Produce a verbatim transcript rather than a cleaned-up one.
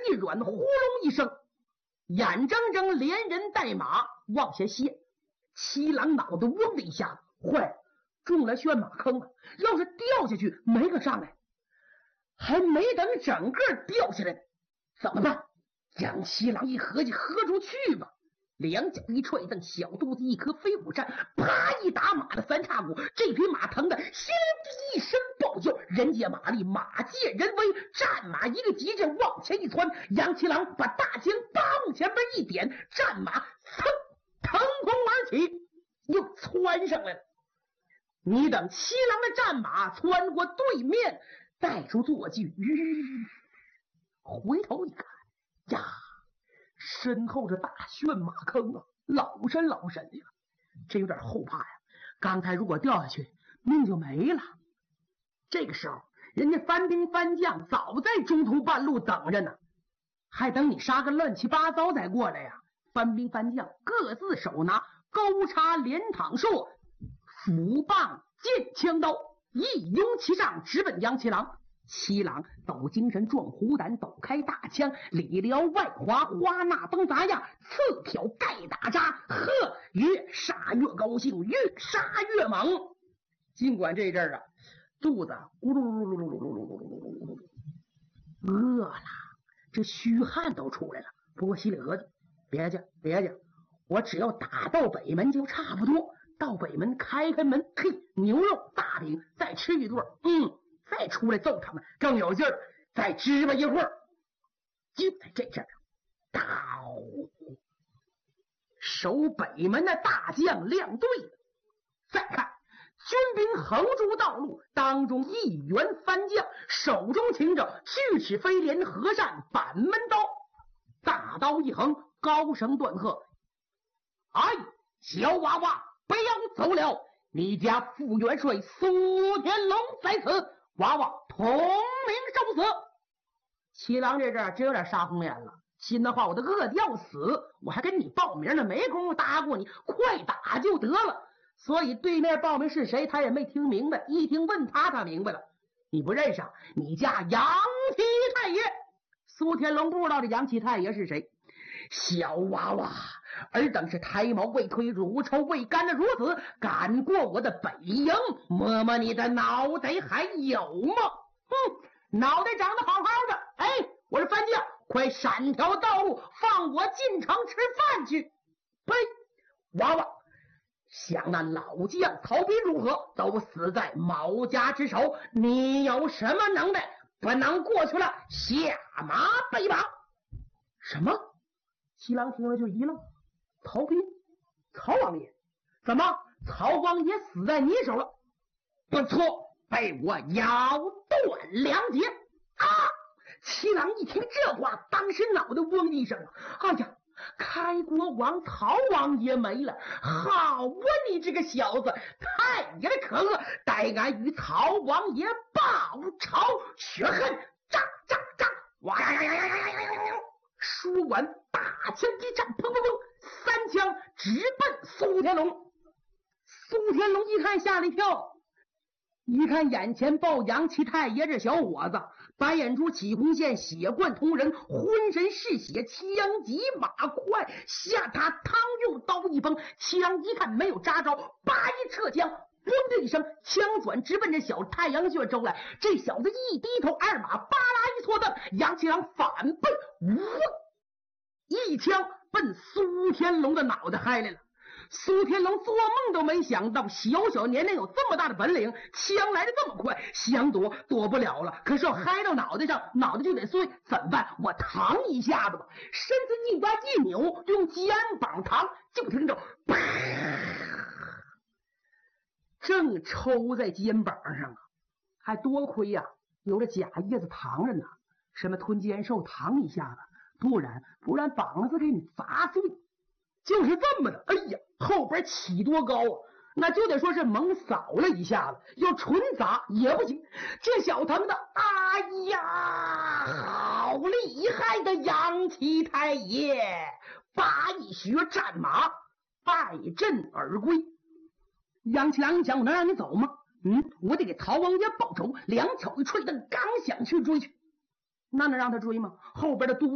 一软，呼隆一声，眼睁睁连人带马往下卸。七郎脑袋嗡的一下，坏了，中了旋马坑了，要是掉下去没个上来。还没等整个掉下来，怎么办？杨七郎一合计，喝出去吧，两脚一踹，蹬小肚子一颗飞虎扇，啪一打马的三叉骨，这匹马疼的淅沥一声暴叫，人借马力，马借人威，战马一个急阵往前一窜，杨七郎把大枪八往前边一点，战马噌腾空而起，又窜上来了。你等七郎的战马窜过对面，带出坐骑，回头一看呀，身后这大旋马坑啊，老深老深的呀，这有点后怕呀。刚才如果掉下去，命就没了。这个时候，人家番兵番将早在中途半路等着呢，还等你杀个乱七八糟再过来呀。番兵番将各自手拿钩叉连躺槊、斧棒剑枪刀，一拥其上，直奔杨七郎。七郎抖精神壮虎胆，抖开大枪，里撩外滑，花那崩杂样，刺挑盖打扎，呵，越杀越高兴，越杀越猛。尽管这阵儿啊，肚子咕噜噜噜噜噜噜噜噜噜饿了，这虚汗都出来了。不过心里合计，别介别介，我只要打到北门就差不多。到北门开开门，嘿，牛肉大饼再吃一顿，嗯，再出来揍他们更有劲儿，再支吧一会儿。就在这阵儿，到守北门的大将亮队了。再看军兵横住道路，当中一员番将手中擎着锯齿飞镰和善板门刀，大刀一横，高声断喝：哎，小娃娃，不要走了！你家副元帅苏天龙在此，娃娃同名受死。七郎这阵真有点杀红眼了，心的话我都饿得要死，我还跟你报名呢，没工夫搭过你，快打就得了。所以对面报名是谁他也没听明白，一听问他他明白了。你不认识啊？你家杨七太爷。苏天龙不知道这杨七太爷是谁。小娃娃，尔等是胎毛未退，乳臭未干的孺子，赶过我的北营，摸摸你的脑袋还有吗？哼，脑袋长得好好的，哎，我是番将，快闪条道路，放我进城吃饭去。呸！娃娃，想那老将曹彬如何，都死在毛家之手，你有什么能耐，不能过去了，下马被绑。什么？七郎听了就一愣，曹彬，曹王爷，怎么曹王爷死在你手了？不错，被我咬断两截啊！七郎一听这话，当时脑袋嗡一声，哎呀，开国王曹王爷没了！好啊，你这个小子，太爷的可恶，待俺与曹王爷报仇雪恨！炸炸炸！哇呀呀呀呀呀呀呀呀！说完，大枪一战，砰砰砰，三枪直奔苏天龙。苏天龙一看吓了一跳，一看眼前抱杨七太爷这小伙子，白眼珠起红线，血贯瞳仁，浑身是血，枪急马快，下他汤用刀一崩。七郎一看没有扎着，叭一撤枪，砰的一声，枪转直奔这小太阳穴周来。这小子一低头，二马巴拉一错蹬，杨七郎反背，呜，一枪奔苏天龙的脑袋嗨来了。苏天龙做梦都没想到，小小年龄有这么大的本领，枪来的这么快，想躲躲不了了。可是要嗨到脑袋上，脑袋就得碎，怎么办？我扛一下子吧。身子一歪一扭，用肩膀扛，就听着啪，正抽在肩膀上啊！还多亏呀、啊，有了假叶子扛着呢，什么吞肩寿扛一下子，不然不然膀子给你砸碎。就是这么的，哎呀，后边起多高啊！那就得说是猛扫了一下子，要纯砸也不行。这小疼的，哎呀，好厉害的杨七太爷！八一学战马，败阵而归。杨七郎一想，我能让你走吗？嗯，我得给曹王爷报仇。两脚一踹蹬，刚想去追去，那能让他追吗？后边的都